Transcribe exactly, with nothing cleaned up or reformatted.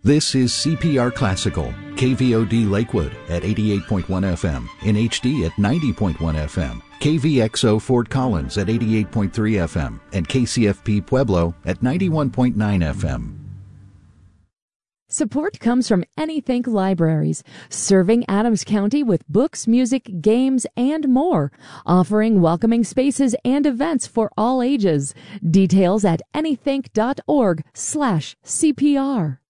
This is C P R Classical, K V O D Lakewood at eighty-eight point one F M, in H D at ninety point one F M, K V X O Fort Collins at eighty-eight point three F M, and K C F P Pueblo at ninety-one point nine F M. Support comes from Anythink Libraries, serving Adams County with books, music, games, and more, offering welcoming spaces and events for all ages. Details at anythink dot org slash C P R.